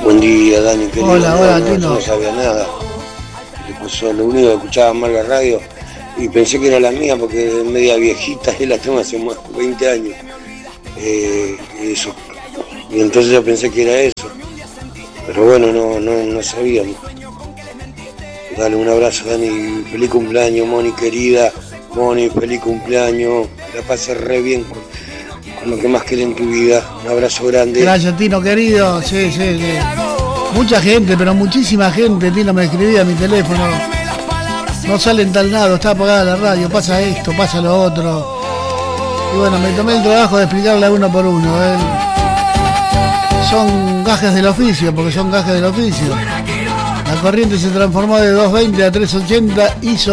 Buen día, Dani, querido. Hola, no, Tino. no sabía nada. Lo único que escuchaba mal la radio y pensé que era la mía porque es media viejita y la tengo hace más de 20 años. Eso. Y entonces yo pensé que era eso. Pero bueno, no sabíamos. Dale un abrazo, Dani. Feliz cumpleaños, Moni, querida. Moni, feliz cumpleaños. La pases re bien con lo que más querés en tu vida. Un abrazo grande. Gracias, Tino, querido. Sí. Mucha gente, pero muchísima gente, Tino, me escribía a mi teléfono. No sale en tal lado, está apagada la radio, pasa esto, pasa lo otro. Y bueno, me tomé el trabajo de explicarle uno por uno. Son gajes del oficio, porque son gajes del oficio. La corriente se transformó de 220 a 380 y